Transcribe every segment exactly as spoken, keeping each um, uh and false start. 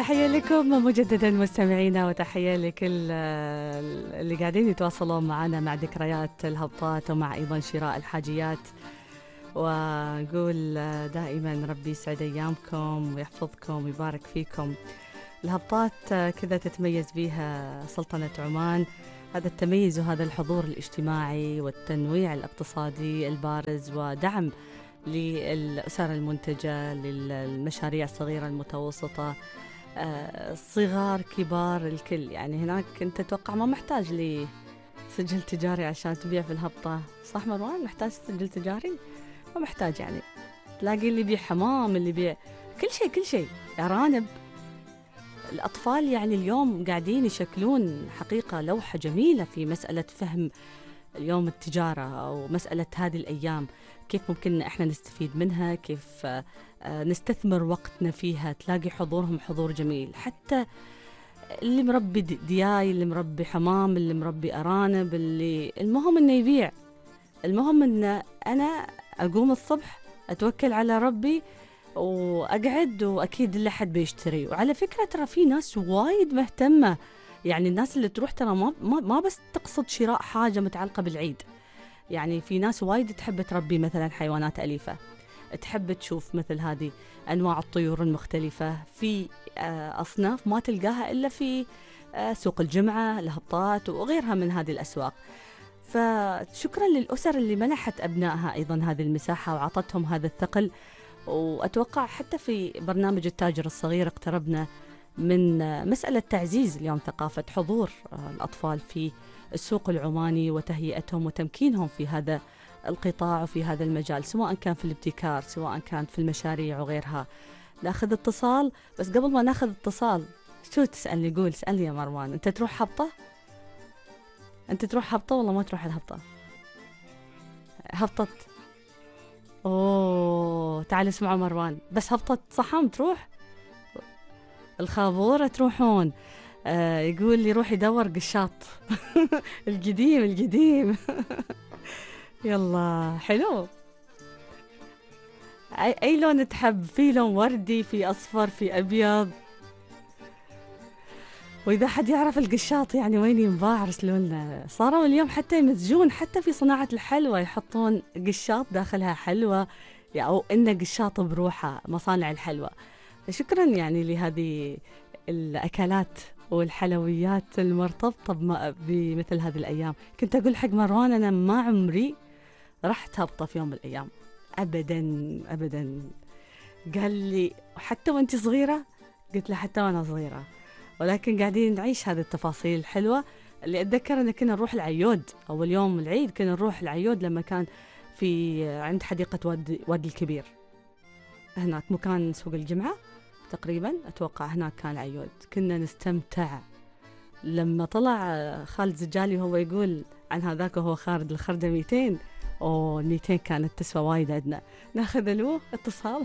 تحية لكم مجددا مستمعينا، وتحية لكل اللي قاعدين يتواصلون معنا مع ذكريات الهبطات ومع أيضا شراء الحاجيات. ونقول دائما ربي يسعد أيامكم ويحفظكم ويبارك فيكم. الهبطات كذا تتميز بها سلطنة عمان، هذا التميز وهذا الحضور الاجتماعي والتنويع الاقتصادي البارز، ودعم للأسر المنتجة، للمشاريع الصغيرة المتوسطة، صغار كبار الكل. يعني هناك أنت تتوقع ما محتاج لسجل تجاري عشان تبيع في الهبطة، صح مروان؟ محتاج سجل تجاري؟ ما محتاج. يعني تلاقي اللي يبيع حمام، اللي يبيع كل شيء كل شيء، أرانب. الأطفال يعني اليوم قاعدين يشكلون حقيقة لوحة جميلة في مسألة فهم اليوم التجارة أو مسألة هذه الأيام، كيف ممكن إحنا نستفيد منها، كيف نستثمر وقتنا فيها. تلاقي حضورهم حضور جميل، حتى اللي مربي دياي، اللي مربي حمام، اللي مربي أرانب، اللي المهم إنه يبيع. المهم إن أنا أقوم الصبح أتوكل على ربي وأقعد، وأكيد اللي حد بيشتري. وعلى فكرة ترى في ناس وايد مهتمة، يعني الناس اللي تروح ترى ما, ما بس تقصد شراء حاجة متعلقة بالعيد. يعني في ناس وايد تحب تربي مثلا حيوانات أليفة، تحب تشوف مثل هذه أنواع الطيور المختلفة في أصناف ما تلقاها إلا في سوق الجمعة، الهبطات وغيرها من هذه الأسواق. فشكرا للأسر اللي منحت أبنائها أيضا هذه المساحة وعطتهم هذا الثقل. وأتوقع حتى في برنامج التاجر الصغير اقتربنا من مسألة تعزيز اليوم ثقافة حضور الأطفال في السوق العماني وتهيئتهم وتمكينهم في هذا القطاع وفي هذا المجال، سواء كان في الابتكار، سواء كان في المشاريع وغيرها. ناخذ اتصال، بس قبل ما ناخذ اتصال شو تسألني؟ قول، سألني يا مروان. أنت تروح هبطة؟ أنت تروح هبطة ولا ما تروح الهبطة؟ هبطة؟ أوه، تعال اسمعوا مروان، بس هبطة صحم تروح؟ الخابورة تروحون؟ آه يقول لي روح يدور قشاط القديم القديم يلا حلو. أي, أي لون تحب؟ في لون وردي، في أصفر، في أبيض. وإذا حد يعرف القشاط يعني وين ينباع ارسلوا لنا. صاروا اليوم حتى يمزجون، حتى في صناعة الحلوى يحطون قشاط داخلها حلوى، أو إنه قشاط بروحه مصانع الحلوى. شكرا يعني لهذه الأكلات والحلويات المرتبطة بمثل هذه الأيام. كنت أقول حق مروان أنا ما عمري رحت هبطة في يوم من الأيام أبدا أبدا. قال لي حتى وانت صغيرة؟ قلت له حتى وانا صغيرة، ولكن قاعدين نعيش هذه التفاصيل الحلوة. اللي أتذكر أن كنا نروح العيود أول يوم العيد، كنا نروح العيود لما كان في عند حديقة وادي, وادي الكبير، هناك مكان سوق الجمعة تقريبا أتوقع، هناك كان العيود. كنا نستمتع. لما طلع خالد زجالي وهو يقول عن هذاك وهو خارج الخردة مئتين، أو مئتين كانت تسوى وايد عندنا. ناخذ ألو اتصال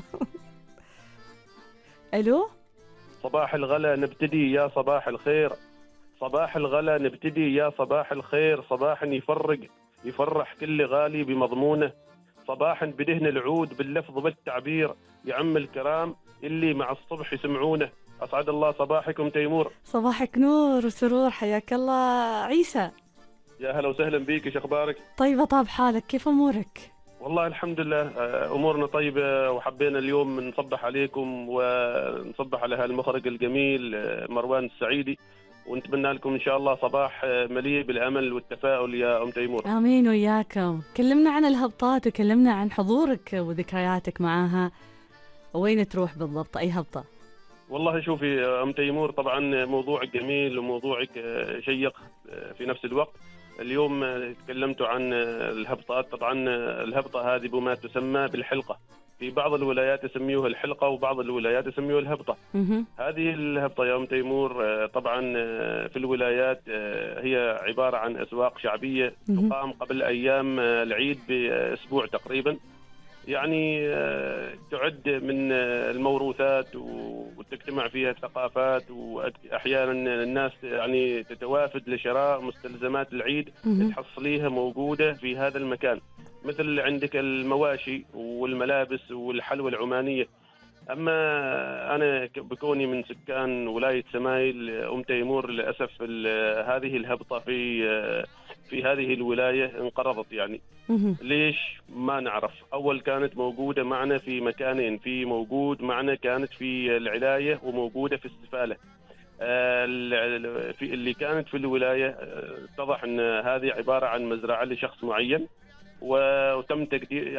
ألو، صباح الغلا نبتدي يا صباح الخير، صباح الغلا نبتدي يا صباح الخير، صباح يفرق يفرح كل غالي بمضمونه، صباح بدهن العود باللفظ والتعبير، يا عم الكرام اللي مع الصبح يسمعونه. أسعد الله صباحكم تيمور. صباحك نور وسرور، حياك الله عيسى. يا هلا وسهلا بيك، ايش اخبارك؟ طيبة، طاب حالك، كيف امورك؟ والله الحمد لله امورنا طيبه، وحبينا اليوم نصبح عليكم ونصبح على هالمخرج الجميل مروان السعيدي، ونتمنى لكم ان شاء الله صباح مليء بالامل والتفاؤل يا ام تيمور. امين وياكم. كلمنا عن الهبطات وكلمنا عن حضورك وذكرياتك معاها. وين تروح بالضبط؟ اي هبطه؟ والله شوفي ام تيمور، طبعا موضوعك جميل وموضوعك شيق في نفس الوقت. اليوم تكلمتوا عن الهبطات، طبعا الهبطه هذه بما تسمى بالحلقه، في بعض الولايات يسميوها الحلقه وبعض الولايات يسميوها الهبطه. هذه الهبطه يا ام تيمور طبعا في الولايات هي عباره عن اسواق شعبيه تقام قبل ايام العيد باسبوع تقريبا، يعني تعد من الموروثات وتجتمع فيها الثقافات، وأحيانا الناس يعني تتوافد لشراء مستلزمات العيد تحصليها موجودة في هذا المكان، مثل عندك المواشي والملابس والحلوى العمانية. أما أنا بكوني من سكان ولاية سمايل أم تيمور، للأسف هذه الهبطة في في هذه الولاية انقرضت يعني. ليش ما نعرف. أول كانت موجودة معنا في مكانين، في موجود معنا كانت في العلاية وموجودة في السفالة. في اللي كانت في الولاية اتضح أن هذه عبارة عن مزرعة لشخص معين، وتم تقدير